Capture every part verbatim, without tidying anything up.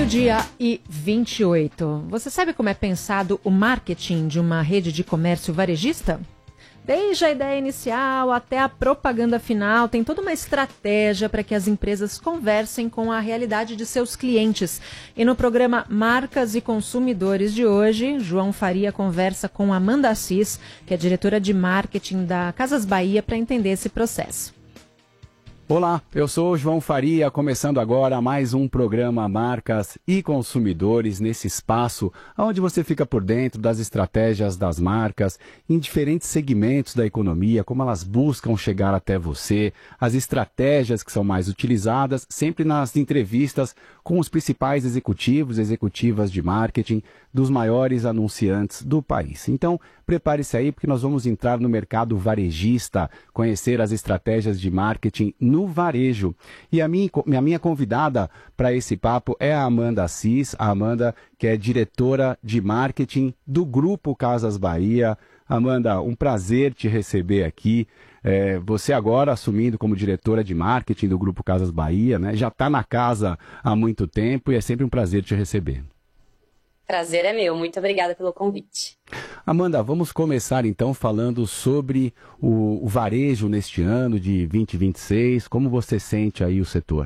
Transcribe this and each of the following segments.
Meio-dia e vinte e oito. Você sabe como é pensado o marketing de uma rede de comércio varejista? Desde a ideia inicial até a propaganda final, tem toda uma estratégia para que as empresas conversem com a realidade de seus clientes. E no programa Marcas e Consumidores de hoje, João Faria conversa com Amanda Assis, que é diretora de marketing da Casas Bahia, para entender esse processo. Olá, eu sou o João Faria, começando agora mais um programa Marcas e Consumidores, nesse espaço onde você fica por dentro das estratégias das marcas em diferentes segmentos da economia, como elas buscam chegar até você, as estratégias que são mais utilizadas, sempre nas entrevistas com os principais executivos e executivas de marketing dos maiores anunciantes do país. Então, prepare-se aí porque nós vamos entrar no mercado varejista, conhecer as estratégias de marketing no varejo. E a minha, a minha convidada para esse papo é a Amanda Assis, a Amanda que é diretora de marketing do Grupo Casas Bahia. Amanda, um prazer te receber aqui. É, você agora assumindo como diretora de marketing do Grupo Casas Bahia, né? Já está na casa há muito tempo e é sempre um prazer te receber. Prazer é meu, muito obrigada pelo convite. Amanda, vamos começar então falando sobre o, o varejo neste ano de vinte e vinte e seis. Como você sente aí o setor?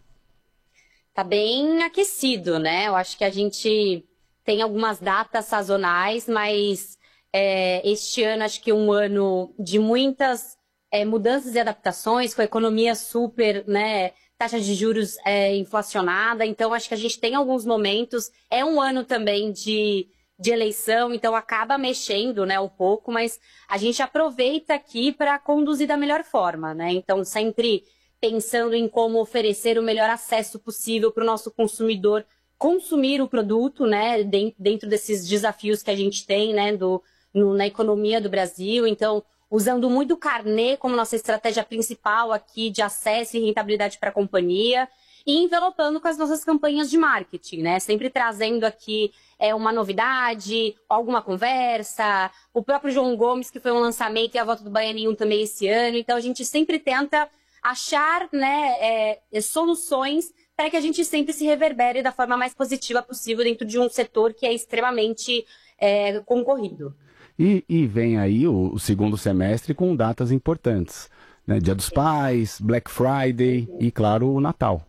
Tá bem aquecido, né? Eu acho que a gente tem algumas datas sazonais, mas é, este ano acho que é um ano de muitas é, mudanças e adaptações, com a economia super, né? Taxa de juros é, inflacionada, então acho que a gente tem alguns momentos, é um ano também de, de eleição, então acaba mexendo, né, um pouco, mas a gente aproveita aqui para conduzir da melhor forma, né, então sempre pensando em como oferecer o melhor acesso possível para o nosso consumidor consumir o produto, né, dentro desses desafios que a gente tem, né, do, no, na economia do Brasil, então usando muito o carnê como nossa estratégia principal aqui de acesso e rentabilidade para a companhia e envelopando com as nossas campanhas de marketing, né? Sempre trazendo aqui é, uma novidade, alguma conversa, o próprio João Gomes, que foi um lançamento, e a volta do Baianinho também esse ano. Então, a gente sempre tenta achar, né, é, soluções para que a gente sempre se reverbere da forma mais positiva possível dentro de um setor que é extremamente é, concorrido. E, e vem aí o, o segundo semestre com datas importantes, né? Dia dos Pais, Black Friday e, claro, o Natal.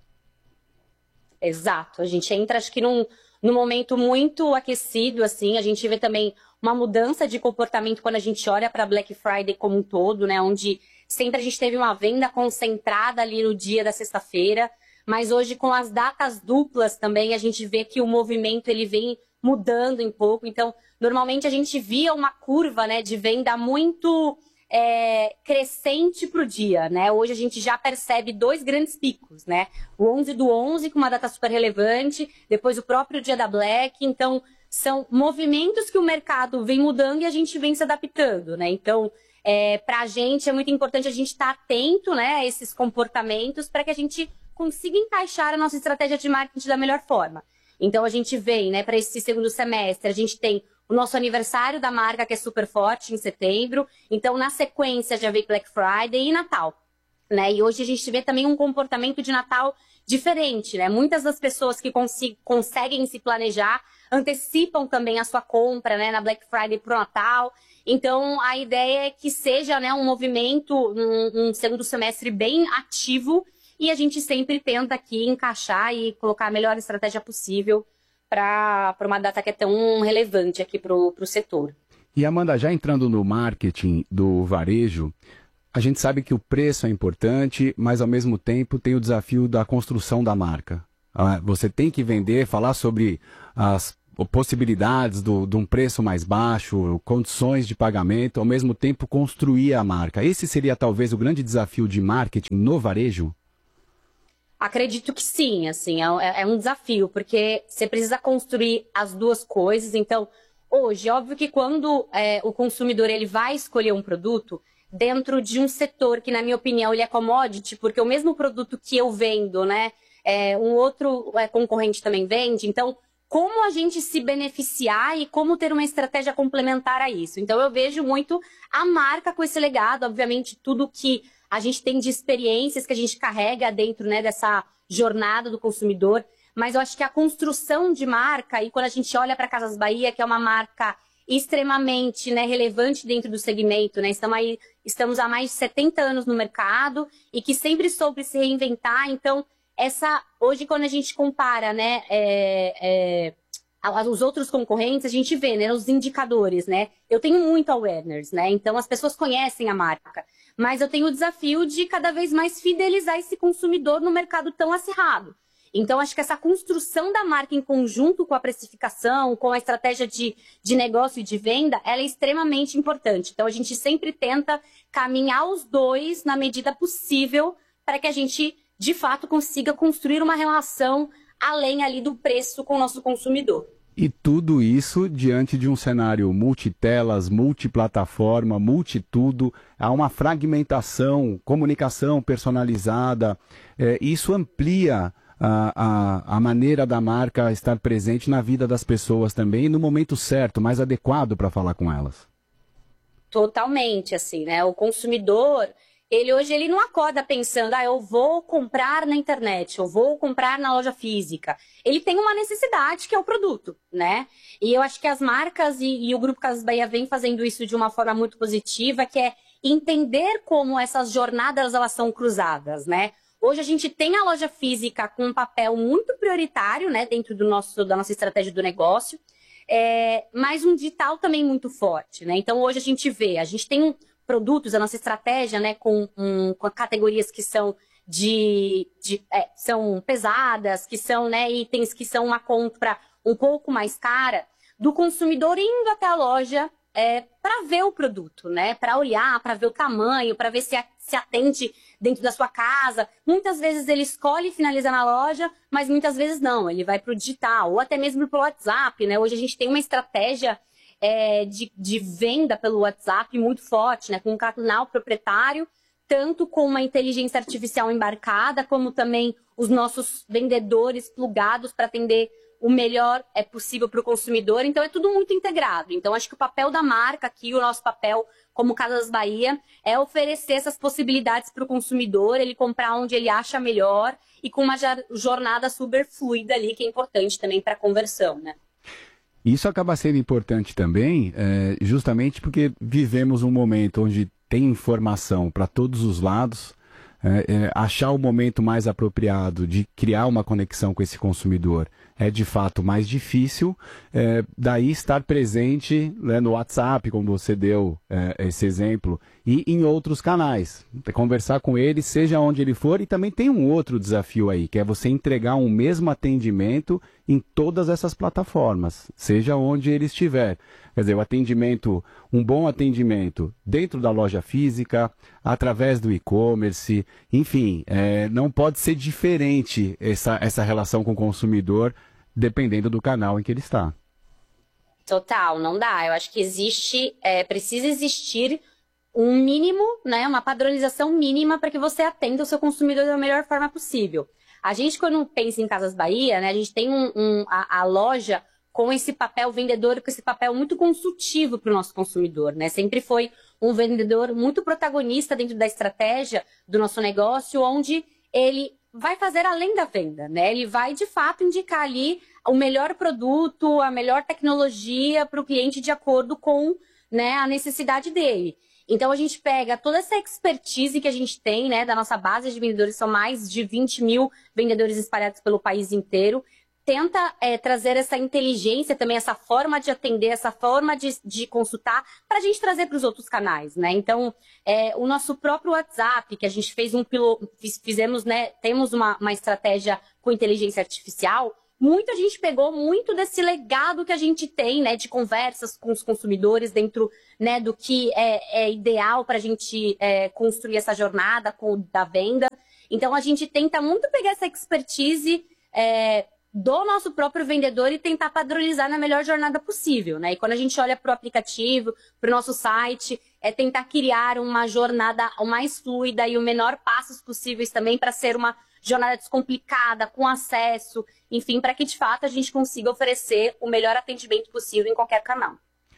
Exato. A gente entra, acho que, num, num momento muito aquecido, assim. A gente vê também uma mudança de comportamento quando a gente olha para Black Friday como um todo, né? Onde sempre a gente teve uma venda concentrada ali no dia da sexta-feira, mas hoje com as datas duplas também a gente vê que o movimento ele vem mudando um pouco. Então, normalmente a gente via uma curva, né, de venda muito é, crescente para o dia, né? Hoje a gente já percebe dois grandes picos, né? O onze do onze, com uma data super relevante, depois o próprio dia da Black. Então, são movimentos que o mercado vem mudando e a gente vem se adaptando, né? Então, é, para a gente é muito importante a gente estar atento, né, a esses comportamentos para que a gente consiga encaixar a nossa estratégia de marketing da melhor forma. Então, a gente vem, né, para esse segundo semestre, a gente tem o nosso aniversário da marca, que é super forte, em setembro. Então, na sequência, já vem Black Friday e Natal, né? E hoje a gente vê também um comportamento de Natal diferente, né? Muitas das pessoas que conseguem se planejar antecipam também a sua compra, né, na Black Friday para o Natal. Então, a ideia é que seja, né, um movimento, um, um segundo semestre bem ativo, e a gente sempre tenta aqui encaixar e colocar a melhor estratégia possível para uma data que é tão relevante aqui para o setor. E Amanda, já entrando no marketing do varejo, a gente sabe que o preço é importante, mas ao mesmo tempo tem o desafio da construção da marca. Você tem que vender, falar sobre as possibilidades do, de um preço mais baixo, condições de pagamento, ao mesmo tempo construir a marca. Esse seria talvez o grande desafio de marketing no varejo? Acredito que sim, assim, é, é um desafio, porque você precisa construir as duas coisas. Então, hoje, óbvio que quando é, o consumidor ele vai escolher um produto dentro de um setor que, na minha opinião, ele é commodity, porque o mesmo produto que eu vendo, né, é, um outro é, concorrente também vende. Então, como a gente se beneficiar e como ter uma estratégia complementar a isso? Então, eu vejo muito a marca com esse legado, obviamente, tudo que a gente tem de experiências que a gente carrega dentro, né, dessa jornada do consumidor, mas eu acho que a construção de marca, e quando a gente olha para Casas Bahia, que é uma marca extremamente, né, relevante dentro do segmento, né? Estamos, aí, estamos há mais de setenta anos no mercado e que sempre soube se reinventar. Então, essa, hoje, quando a gente compara, né, é, é, os outros concorrentes, a gente vê, né, os indicadores, né? Eu tenho muito awareness, né? Então, as pessoas conhecem a marca. Mas eu tenho o desafio de cada vez mais fidelizar esse consumidor no mercado tão acirrado. Então, acho que essa construção da marca em conjunto com a precificação, com a estratégia de, de negócio e de venda, ela é extremamente importante. Então, a gente sempre tenta caminhar os dois na medida possível para que a gente, de fato, consiga construir uma relação além ali do preço com o nosso consumidor. E tudo isso diante de um cenário multitelas, multiplataforma, multitudo, há uma fragmentação, comunicação personalizada, é, isso amplia A, a, a maneira da marca estar presente na vida das pessoas também e no momento certo, mais adequado para falar com elas. Totalmente, assim, né? O consumidor, ele hoje ele não acorda pensando, ah, eu vou comprar na internet, eu vou comprar na loja física. Ele tem uma necessidade que é o produto, né? E eu acho que as marcas e, e o Grupo Casas Bahia vem fazendo isso de uma forma muito positiva, que é entender como essas jornadas elas são cruzadas, né? Hoje a gente tem a loja física com um papel muito prioritário, né, dentro do nosso, da nossa estratégia do negócio, é, mas um digital também muito forte, né? Então hoje a gente vê, a gente tem um, produtos, a nossa estratégia, né, com, um, com categorias que são de, de é, são pesadas, que são, né, itens que são uma compra um pouco mais cara, do consumidor indo até a loja é, para ver o produto, né, para olhar, para ver o tamanho, para ver se, a, se atende dentro da sua casa. Muitas vezes ele escolhe finalizar na loja, mas muitas vezes não, ele vai para o digital, ou até mesmo pelo WhatsApp, né? Hoje a gente tem uma estratégia é, de, de venda pelo WhatsApp muito forte, né? Com um canal proprietário, tanto com uma inteligência artificial embarcada, como também os nossos vendedores plugados para atender o melhor é possível para o consumidor. Então é tudo muito integrado. Então acho que o papel da marca aqui, o nosso papel como Casas Bahia, é oferecer essas possibilidades para o consumidor, ele comprar onde ele acha melhor e com uma jornada super fluida ali, que é importante também para a conversão, né? Isso acaba sendo importante também, é, justamente porque vivemos um momento onde tem informação para todos os lados. É, é, achar o momento mais apropriado de criar uma conexão com esse consumidor é de fato mais difícil, é, daí estar presente, né, no WhatsApp, como você deu é, esse exemplo, e em outros canais, conversar com ele, seja onde ele for. E também tem um outro desafio aí, que é você entregar um mesmo atendimento em todas essas plataformas, seja onde ele estiver. Quer dizer, o atendimento, um bom atendimento dentro da loja física, através do e-commerce, enfim, é, não pode ser diferente essa, essa relação com o consumidor, dependendo do canal em que ele está. Total, não dá. Eu acho que existe, é, precisa existir um mínimo, né, uma padronização mínima para que você atenda o seu consumidor da melhor forma possível. A gente, quando pensa em Casas Bahia, né, a gente tem um, um, a, a loja com esse papel vendedor, com esse papel muito consultivo para o nosso consumidor, né? Sempre foi um vendedor muito protagonista dentro da estratégia do nosso negócio, onde ele vai fazer além da venda, né? Ele vai, de fato, indicar ali o melhor produto, a melhor tecnologia para o cliente de acordo com, né, a necessidade dele. Então, a gente pega toda essa expertise que a gente tem, né, da nossa base de vendedores, são mais de vinte mil vendedores espalhados pelo país inteiro, tenta é, trazer essa inteligência também, essa forma de atender, essa forma de, de consultar, para a gente trazer para os outros canais, né? Então, é, o nosso próprio WhatsApp, que a gente fez um piloto, fizemos, né, temos uma, uma estratégia com inteligência artificial, muito a gente pegou muito desse legado que a gente tem, né, de conversas com os consumidores dentro, né, do que é, é ideal para a gente é, construir essa jornada com, da venda. Então, a gente tenta muito pegar essa expertise é, do nosso próprio vendedor e tentar padronizar na melhor jornada possível, né? E quando a gente olha para o aplicativo, para o nosso site, é tentar criar uma jornada o mais fluida e o menor passos possíveis também para ser uma jornada descomplicada, com acesso, enfim, para que de fato a gente consiga oferecer o melhor atendimento possível em qualquer canal.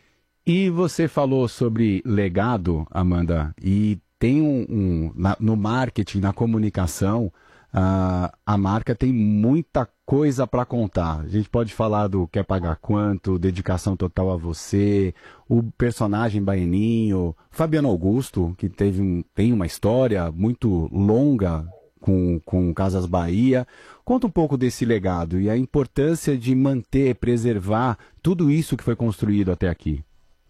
E você falou sobre legado, Amanda, e tem um, um na, no marketing, na comunicação, Uh, a marca tem muita coisa para contar. A gente pode falar do Quer Pagar Quanto, Dedicação Total a Você, o personagem Baianinho, Fabiano Augusto, que teve um, tem uma história muito longa com, com Casas Bahia. Conta um pouco desse legado e a importância de manter, preservar tudo isso que foi construído até aqui.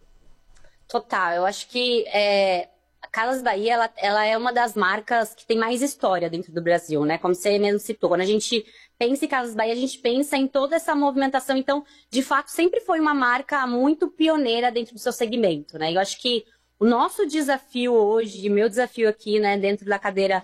Total, eu acho que é, a Casas Bahia ela, ela é uma das marcas que tem mais história dentro do Brasil, né? Como você mesmo citou, quando a gente pensa em Casas Bahia, a gente pensa em toda essa movimentação. Então, de fato, sempre foi uma marca muito pioneira dentro do seu segmento, né? Eu acho que o nosso desafio hoje, meu desafio aqui, né, dentro da cadeira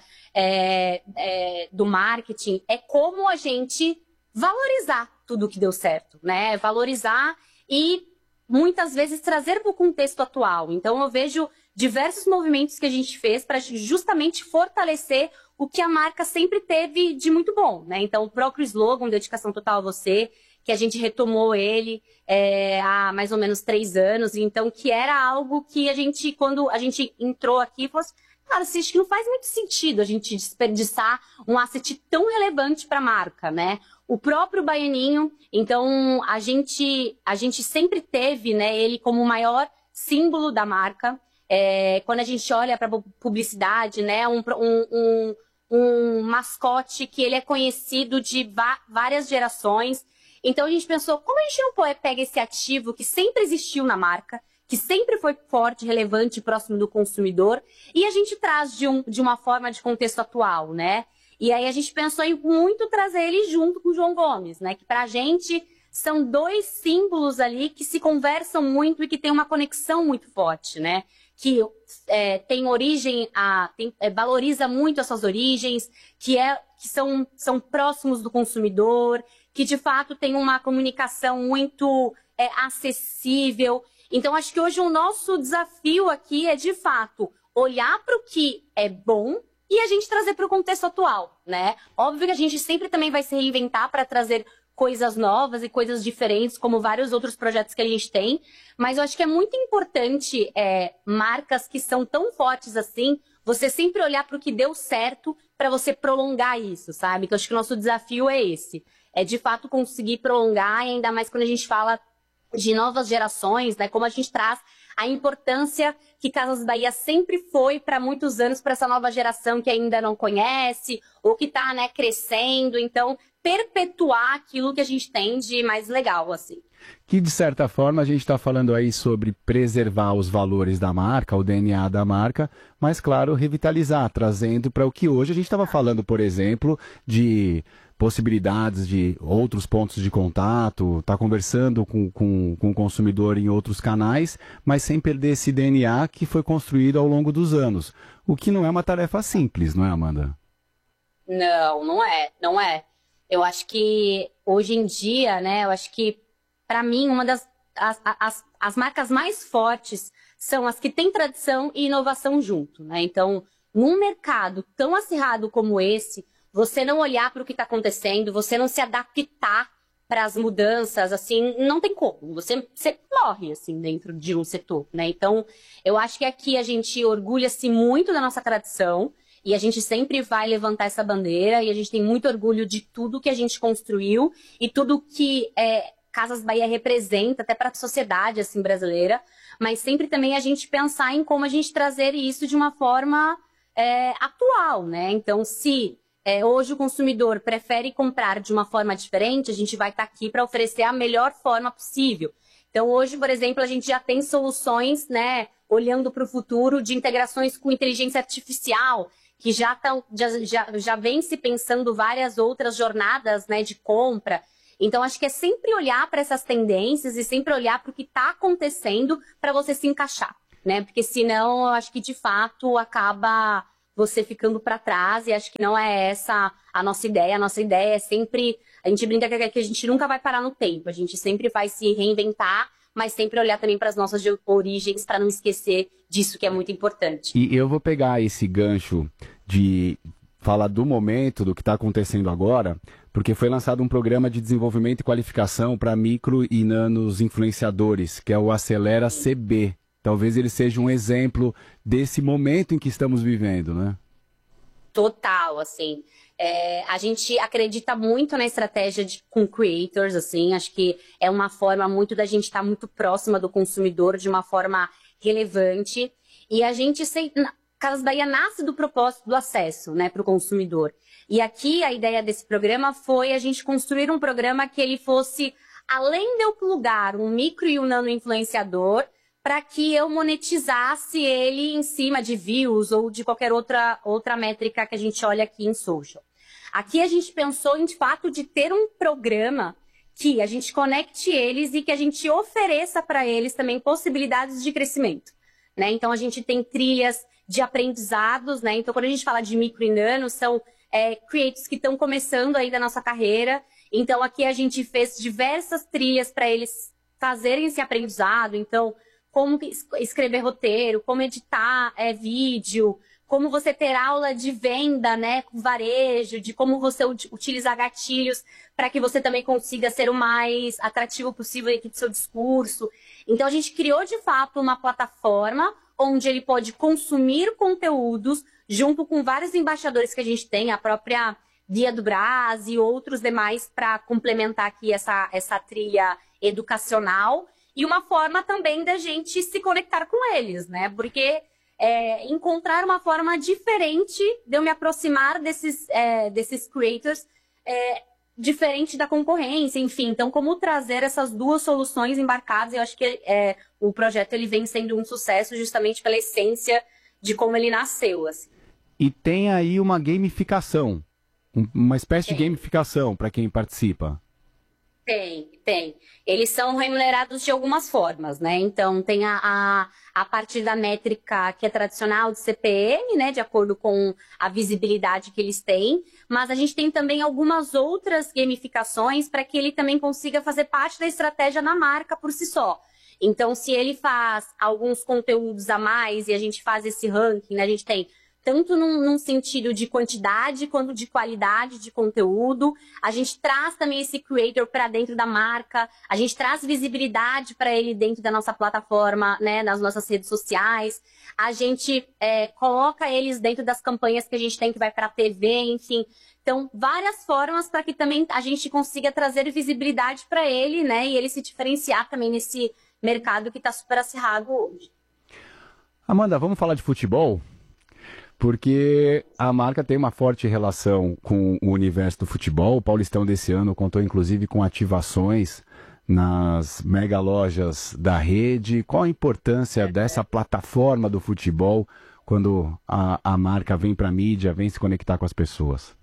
é, é, do marketing, é como a gente valorizar tudo que deu certo, né? Valorizar e muitas vezes trazer para o contexto atual. Então, eu vejo diversos movimentos que a gente fez para justamente fortalecer o que a marca sempre teve de muito bom, né? Então, o próprio slogan, Dedicação Total a Você, que a gente retomou ele é, há mais ou menos três anos, então, que era algo que a gente, quando a gente entrou aqui, falou assim, cara, acho que não faz muito sentido a gente desperdiçar um asset tão relevante para a marca, né? O próprio Baianinho, então, a gente, a gente sempre teve, né, ele como o maior símbolo da marca. É, quando a gente olha para a publicidade, né, um, um, um, um mascote que ele é conhecido de várias gerações. Então, a gente pensou, como a gente não pega esse ativo que sempre existiu na marca, que sempre foi forte, relevante, próximo do consumidor, e a gente traz de, um, de uma forma de contexto atual, né? E aí a gente pensou em muito trazer ele junto com o João Gomes, né? Que pra gente são dois símbolos ali que se conversam muito e que tem uma conexão muito forte, né? Que é, tem origem, a, tem, é, valoriza muito essas origens, que, é, que são, são próximos do consumidor, que de fato tem uma comunicação muito é, acessível. Então, acho que hoje o nosso desafio aqui é, de fato, olhar para o que é bom e a gente trazer para o contexto atual, né? Óbvio que a gente sempre também vai se reinventar para trazer coisas novas e coisas diferentes, como vários outros projetos que a gente tem, mas eu acho que é muito importante é, marcas que são tão fortes assim, você sempre olhar para o que deu certo para você prolongar isso, sabe? Que eu acho que o nosso desafio é esse, é de fato conseguir prolongar, e ainda mais quando a gente fala de novas gerações, né? Como a gente traz a importância que Casas Bahia sempre foi para muitos anos para essa nova geração que ainda não conhece ou que está, né, crescendo. Então, perpetuar aquilo que a gente tem de mais legal, assim. Que, de certa forma, a gente está falando aí sobre preservar os valores da marca, o D N A da marca, mas, claro, revitalizar, trazendo para o que hoje a gente estava falando, por exemplo, de possibilidades de outros pontos de contato, tá conversando com, com, com o consumidor em outros canais, mas sem perder esse D N A que foi construído ao longo dos anos. O que não é uma tarefa simples, não é, Amanda? Não, não é, não é. Eu acho que hoje em dia, né, eu acho que, para mim, uma das as, as, as marcas mais fortes são as que têm tradição e inovação junto, né? Então, num mercado tão acirrado como esse, você não olhar para o que está acontecendo, você não se adaptar para as mudanças, assim, não tem como. Você, você morre, assim, dentro de um setor, né? Então, eu acho que aqui a gente orgulha-se muito da nossa tradição e a gente sempre vai levantar essa bandeira e a gente tem muito orgulho de tudo que a gente construiu e tudo que é, Casas Bahia representa, até para a sociedade, assim, brasileira, mas sempre também a gente pensar em como a gente trazer isso de uma forma é, atual, né? Então, se É, hoje o consumidor prefere comprar de uma forma diferente, a gente vai estar aqui para oferecer a melhor forma possível. Então, hoje, por exemplo, a gente já tem soluções, né, olhando para o futuro, de integrações com inteligência artificial, que já, tão, já, já, já vem se pensando várias outras jornadas, né, de compra. Então, acho que é sempre olhar para essas tendências e sempre olhar para o que está acontecendo para você se encaixar, né? Porque senão, eu acho que de fato acaba você ficando para trás, e acho que não é essa a nossa ideia. A nossa ideia é sempre, a gente brinca que a gente nunca vai parar no tempo, a gente sempre vai se reinventar, mas sempre olhar também para as nossas origens, para não esquecer disso que é muito importante. E eu vou pegar esse gancho de falar do momento, do que está acontecendo agora, porque foi lançado um programa de desenvolvimento e qualificação para micro e nanos influenciadores, que é o Acelera C B. Talvez ele seja um exemplo desse momento em que estamos vivendo, né? Total, assim. É, a gente acredita muito na estratégia de, com creators, assim. Acho que é uma forma muito da gente estar muito próxima do consumidor de uma forma relevante. E a gente sempre... Casas Bahia nasce do propósito do acesso, né, para o consumidor. E aqui a ideia desse programa foi a gente construir um programa que ele fosse, além de eu plugar um micro e um nano influenciador, para que eu monetizasse ele em cima de views ou de qualquer outra, outra métrica que a gente olha aqui em social. Aqui a gente pensou em, de fato, de ter um programa que a gente conecte eles e que a gente ofereça para eles também possibilidades de crescimento, né? Então a gente tem trilhas de aprendizados, né? Então quando a gente fala de micro e nano, são é, creators que estão começando aí da nossa carreira. Então aqui a gente fez diversas trilhas para eles fazerem esse aprendizado. Então, como escrever roteiro, como editar é, vídeo, como você ter aula de venda, né, com varejo, de como você utilizar gatilhos para que você também consiga ser o mais atrativo possível aqui do seu discurso. Então, a gente criou, de fato, uma plataforma onde ele pode consumir conteúdos junto com vários embaixadores que a gente tem, a própria Guia do Brás e outros demais para complementar aqui essa, essa trilha educacional. E uma forma também da gente se conectar com eles, né? Porque é, encontrar uma forma diferente de eu me aproximar desses, é, desses creators, é, diferente da concorrência, enfim. Então, como trazer essas duas soluções embarcadas, eu acho que é, o projeto ele vem sendo um sucesso justamente pela essência de como ele nasceu, assim. E tem aí uma gamificação, uma espécie tem. de gamificação para quem participa. Tem, tem. Eles são remunerados de algumas formas, né? Então, tem a, a, a partir da métrica que é tradicional de C P M, né? De acordo com a visibilidade que eles têm. Mas a gente tem também algumas outras gamificações para que ele também consiga fazer parte da estratégia na marca por si só. Então, se ele faz alguns conteúdos a mais e a gente faz esse ranking, né? A gente tem tanto num, num sentido de quantidade quanto de qualidade de conteúdo. A gente traz também esse creator para dentro da marca, a gente traz visibilidade para ele dentro da nossa plataforma, né, nas nossas redes sociais. A gente é, coloca eles dentro das campanhas que a gente tem que vai para a T V, enfim. Então, várias formas para que também a gente consiga trazer visibilidade para ele, né, e ele se diferenciar também nesse mercado que está super acirrado hoje. Amanda, vamos falar de futebol? Porque a marca tem uma forte relação com o universo do futebol. O Paulistão desse ano contou inclusive com ativações nas mega lojas da rede. Qual a importância dessa plataforma do futebol quando a, a marca vem para a mídia, vem se conectar com as pessoas?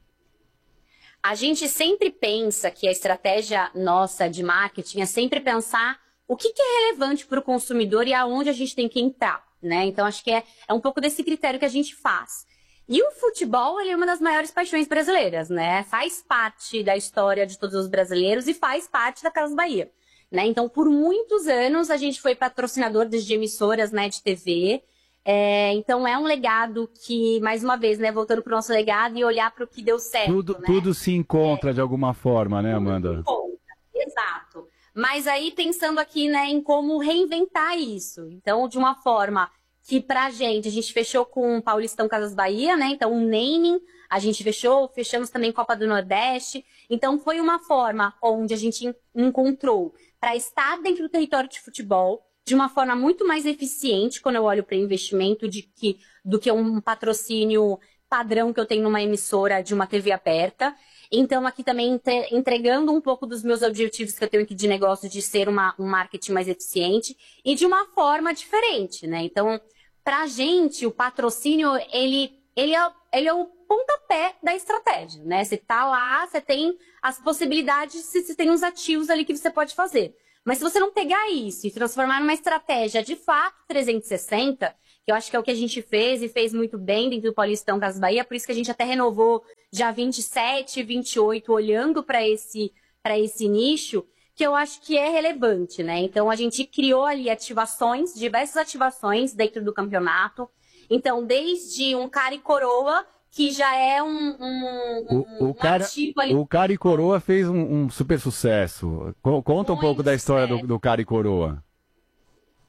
A gente sempre pensa que a estratégia nossa de marketing é sempre pensar o que, que é relevante para o consumidor e aonde a gente tem que entrar, né? Então, acho que é, é um pouco desse critério que a gente faz. E o futebol, ele é uma das maiores paixões brasileiras, né? Faz parte da história de todos os brasileiros e faz parte da Casas Bahia, né? Então, por muitos anos, a gente foi patrocinador de emissoras, né, de T V. É, então, é um legado que, mais uma vez, né, voltando para o nosso legado e olhar para o que deu certo, Tudo, né? tudo se encontra é, de alguma forma, né, Amanda? Tudo se encontra, exato. Mas aí pensando aqui, né, em como reinventar isso. Então, de uma forma que pra gente, a gente fechou com o Paulistão Casas Bahia, né? Então, o naming, a gente fechou, fechamos também Copa do Nordeste. Então, foi uma forma onde a gente encontrou para estar dentro do território de futebol de uma forma muito mais eficiente quando eu olho para investimento de que, do que um patrocínio padrão que eu tenho numa emissora de uma T V aberta. Então, aqui também entregando um pouco dos meus objetivos que eu tenho aqui de negócio, de ser uma, um marketing mais eficiente e de uma forma diferente, né? Então, pra gente, o patrocínio, ele, ele, é, ele é o pontapé da estratégia, né? Você tá lá, você tem as possibilidades, você tem uns ativos ali que você pode fazer. Mas se você não pegar isso e transformar numa estratégia de fato trezentos e sessenta, que eu acho que é o que a gente fez e fez muito bem dentro do Paulistão Casas Bahia, por isso que a gente até renovou já vinte e sete, vinte e oito, olhando para esse, para esse nicho, que eu acho que é relevante, né? Então, a gente criou ali ativações, diversas ativações dentro do campeonato. Então, desde um cara e coroa, que já é um, um, o, o um cara, ativo ali. O cara e coroa fez um, um super sucesso. Conta um Muito pouco da história do, sucesso. do cara e coroa.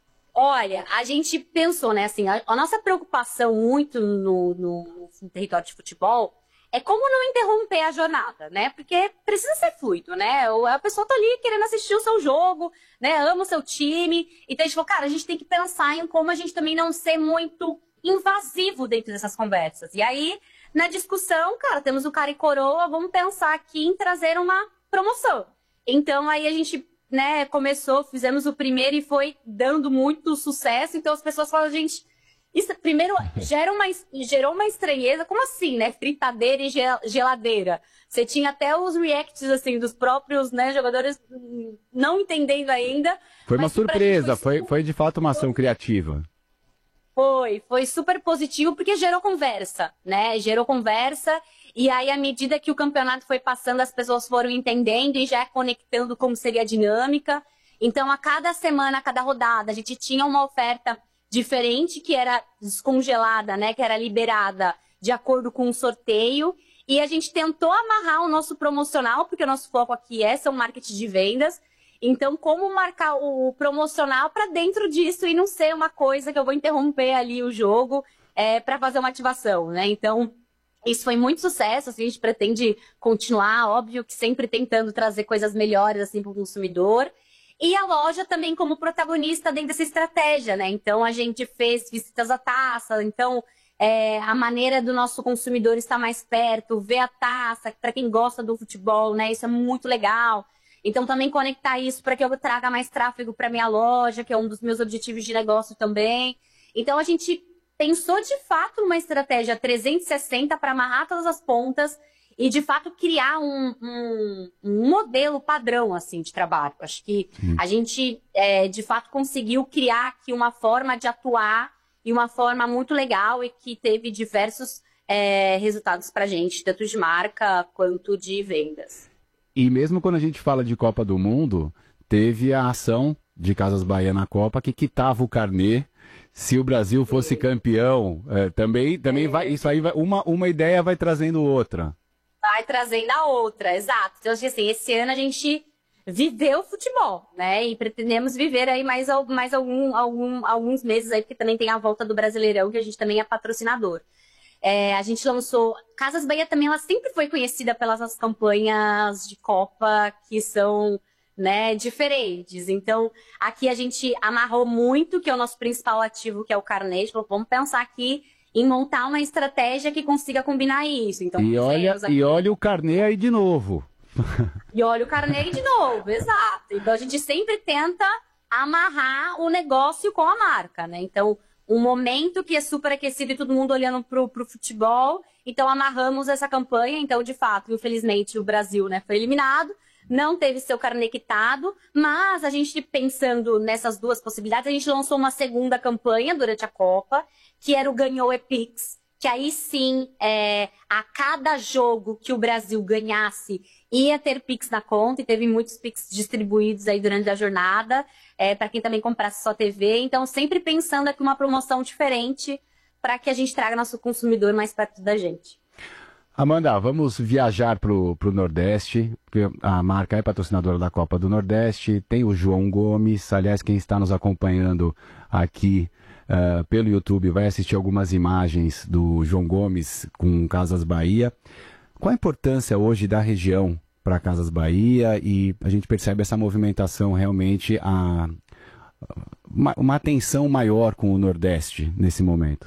Olha, a gente pensou, né, assim, a, a nossa preocupação muito no, no, no território de futebol é como não interromper a jornada, né? Porque precisa ser fluido, né? A pessoa tá ali querendo assistir o seu jogo, né? Ama o seu time. Então a gente falou, cara, a gente tem que pensar em como a gente também não ser muito invasivo dentro dessas conversas. E aí, na discussão, cara, temos o cara e coroa, vamos pensar aqui em trazer uma promoção. Então aí a gente, né, começou, fizemos o primeiro e foi dando muito sucesso. Então as pessoas falam, gente... Isso, primeiro, gera uma, gerou uma estranheza. Como assim, né? Fritadeira e geladeira. Você tinha até os reacts, assim, dos próprios, né, jogadores não entendendo ainda. Foi uma surpresa, foi, foi, foi de fato uma ação criativa. Foi, foi super positivo, porque gerou conversa, né? Gerou conversa. E aí, à medida que o campeonato foi passando, as pessoas foram entendendo e já conectando como seria a dinâmica. Então, a cada semana, a cada rodada, a gente tinha uma oferta diferente, que era descongelada, né, que era liberada de acordo com o sorteio, e a gente tentou amarrar o nosso promocional, porque o nosso foco aqui é ser um marketing de vendas, então como marcar o promocional para dentro disso e não ser uma coisa que eu vou interromper ali o jogo é, para fazer uma ativação, né, então isso foi muito sucesso, assim, a gente pretende continuar, óbvio que sempre tentando trazer coisas melhores assim, para o consumidor. E a loja também como protagonista dentro dessa estratégia, né? Então, a gente fez visitas à taça, então é, a maneira do nosso consumidor estar mais perto, ver a taça, para quem gosta do futebol, né? Isso é muito legal. Então, também conectar isso para que eu traga mais tráfego para minha loja, que é um dos meus objetivos de negócio também. Então, a gente pensou, de fato, numa estratégia trezentos e sessenta para amarrar todas as pontas e, de fato, criar um, um, um modelo padrão, assim, de trabalho. Acho que Sim. a gente, é, de fato, conseguiu criar aqui uma forma de atuar e uma forma muito legal e que teve diversos é, resultados para a gente, tanto de marca quanto de vendas. E mesmo quando a gente fala de Copa do Mundo, teve a ação de Casas Bahia na Copa que quitava o carnê. Se o Brasil fosse Sim. campeão, é, também, também é. vai, isso aí vai, uma, uma ideia vai trazendo outra. Vai trazendo a outra, exato. Então, assim, esse ano a gente viveu futebol, né? E pretendemos viver aí mais, mais algum, algum, alguns meses aí, porque também tem a volta do Brasileirão, que a gente também é patrocinador. É, a gente lançou... Casas Bahia também, ela sempre foi conhecida pelas nossas campanhas de Copa, que são, né, diferentes. Então, aqui a gente amarrou muito, que é o nosso principal ativo, que é o carnê. Falou, vamos pensar aqui em montar uma estratégia que consiga combinar isso. Então, e, olha, aqui... e olha o carnê aí de novo. E olha o carnê aí de novo, exato. Então a gente sempre tenta amarrar o negócio com a marca, né? Então, um momento que é super aquecido e todo mundo olhando pro, pro futebol, então amarramos essa campanha. Então, de fato, infelizmente, o Brasil, né, foi eliminado, não teve seu carnê quitado, mas a gente, pensando nessas duas possibilidades, a gente lançou uma segunda campanha durante a Copa, que era o Ganhou é Pix, que aí sim, é, a cada jogo que o Brasil ganhasse, ia ter Pix na conta, e teve muitos Pix distribuídos aí durante a jornada, é, para quem também comprasse só T V. Então, sempre pensando aqui uma promoção diferente para que a gente traga nosso consumidor mais perto da gente. Amanda, vamos viajar para o Nordeste, porque a marca é patrocinadora da Copa do Nordeste, tem o João Gomes, aliás, quem está nos acompanhando aqui uh, pelo YouTube vai assistir algumas imagens do João Gomes com Casas Bahia. Qual a importância hoje da região para Casas Bahia? E a gente percebe essa movimentação realmente, a, uma, uma atenção maior com o Nordeste nesse momento.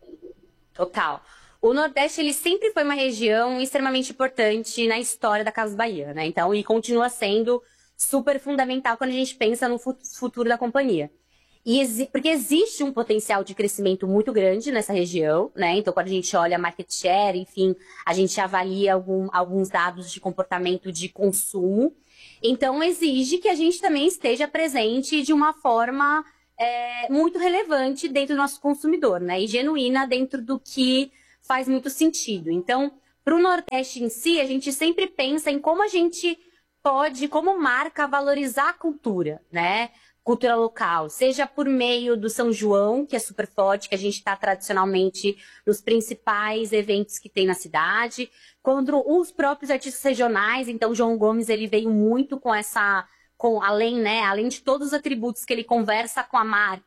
Total. O Nordeste, ele sempre foi uma região extremamente importante na história da Casas Bahia, né? Então, e continua sendo super fundamental quando a gente pensa no futuro da companhia. E exi- porque existe um potencial de crescimento muito grande nessa região, né? Então, quando a gente olha market share, enfim, a gente avalia algum, alguns dados de comportamento de consumo. Então, exige que a gente também esteja presente de uma forma é, muito relevante dentro do nosso consumidor, né? E genuína dentro do que faz muito sentido. Então, para o Nordeste em si, a gente sempre pensa em como a gente pode, como marca, valorizar a cultura, né? Cultura local, seja por meio do São João, que é super forte, que a gente está tradicionalmente nos principais eventos que tem na cidade, quando os próprios artistas regionais. Então, João Gomes, ele veio muito com essa, com, além, né, além de todos os atributos que ele conversa com a marca,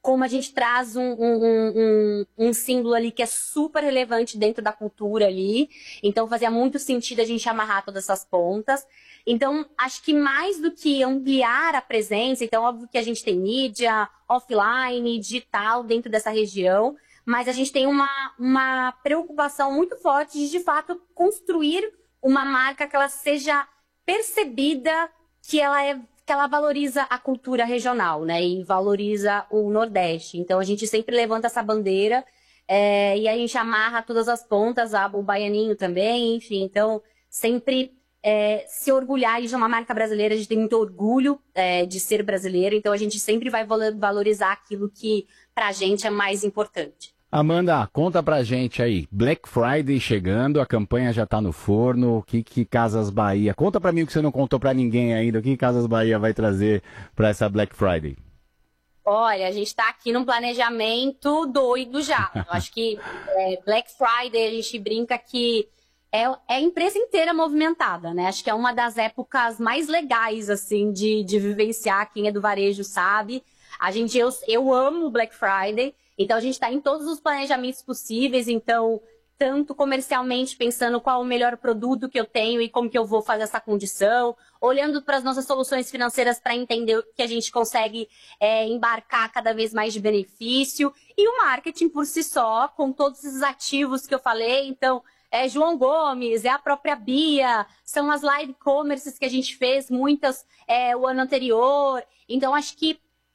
como a gente traz um, um, um, um símbolo ali que é super relevante dentro da cultura ali. Então, fazia muito sentido a gente amarrar todas essas pontas. Então, acho que mais do que ampliar a presença, então, óbvio que a gente tem mídia, offline, digital dentro dessa região, mas a gente tem uma, uma preocupação muito forte de, de fato, construir uma marca que ela seja percebida, que ela, é, que ela valoriza a cultura regional, né? E valoriza o Nordeste. Então, a gente sempre levanta essa bandeira é, e a gente amarra todas as pontas, o baianinho também, enfim. Então, sempre é, se orgulhar de uma marca brasileira. A gente tem muito orgulho é, de ser brasileiro. Então, a gente sempre vai valorizar aquilo que, pra gente, é mais importante. Amanda, conta pra gente aí, Black Friday chegando, a campanha já tá no forno, o que que Casas Bahia, conta pra mim o que você não contou pra ninguém ainda, o que Casas Bahia vai trazer pra essa Black Friday? Olha, a gente tá aqui num planejamento doido já, eu acho que é, Black Friday a gente brinca que é, é a empresa inteira movimentada, né, acho que é uma das épocas mais legais, assim, de, de vivenciar, quem é do varejo sabe, a gente, eu, eu amo Black Friday. Então, a gente está em todos os planejamentos possíveis, então, tanto comercialmente, pensando qual o melhor produto que eu tenho e como que eu vou fazer essa condição, olhando para as nossas soluções financeiras para entender o que a gente consegue é, embarcar cada vez mais de benefício, e o marketing por si só, com todos esses ativos que eu falei, então, é João Gomes, é a própria Bia, são as live commerces que a gente fez, muitas é, o ano anterior, então, acho que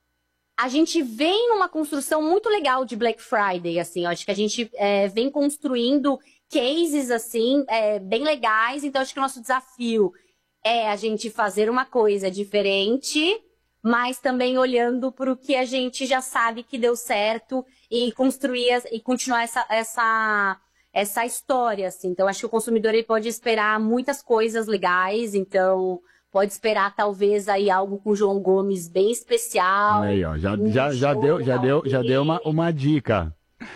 a gente vem numa construção muito legal de Black Friday, assim, eu acho que a gente é, vem construindo cases, assim, é, bem legais, então acho que o nosso desafio é a gente fazer uma coisa diferente, mas também olhando para o que a gente já sabe que deu certo e construir e continuar essa, essa, essa história, assim, então acho que o consumidor ele pode esperar muitas coisas legais, então... Pode esperar, talvez, aí algo com o João Gomes bem especial. Aí, ó, já, já, já deu, já deu, já deu uma, uma dica.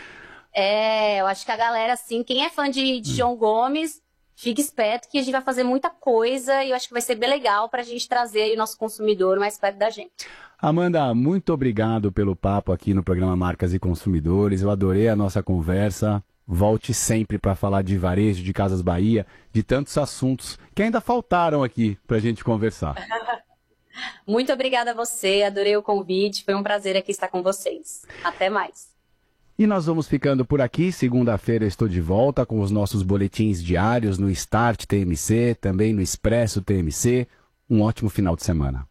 É, eu acho que a galera, assim, quem é fã de, de João Gomes, fique esperto que a gente vai fazer muita coisa e eu acho que vai ser bem legal para a gente trazer aí o nosso consumidor mais perto da gente. Amanda, muito obrigado pelo papo aqui no programa Marcas e Consumidores. Eu adorei a nossa conversa. Volte sempre para falar de varejo, de Casas Bahia, de tantos assuntos que ainda faltaram aqui para a gente conversar. Muito obrigada a você, adorei o convite, foi um prazer aqui estar com vocês. Até mais. E nós vamos ficando por aqui. Segunda-feira estou de volta com os nossos boletins diários no Start T M C, também no Expresso T M C. Um ótimo final de semana.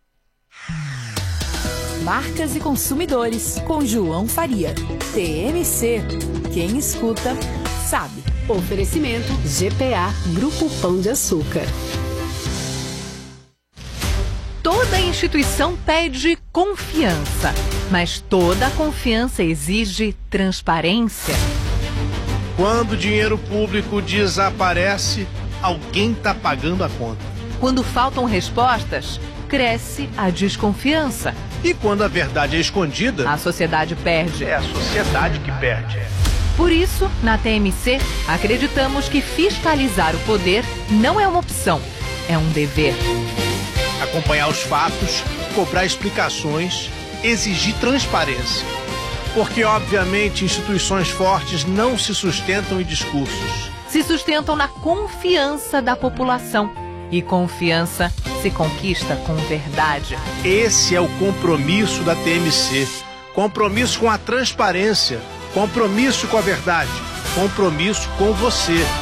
Marcas e Consumidores, com João Faria. T M C. Quem escuta, sabe. Oferecimento G P A, Grupo Pão de Açúcar. Toda instituição pede confiança, mas toda confiança exige transparência. Quando o dinheiro público desaparece, alguém está pagando a conta. Quando faltam respostas, cresce a desconfiança. E quando a verdade é escondida, a sociedade perde. É a sociedade que perde. Por isso, na T M C, acreditamos que fiscalizar o poder não é uma opção, é um dever. Acompanhar os fatos, cobrar explicações, exigir transparência. Porque, obviamente, instituições fortes não se sustentam em discursos. Se sustentam na confiança da população. E confiança se conquista com verdade. Esse é o compromisso da T M C. Compromisso com a transparência. Compromisso com a verdade. Compromisso com você.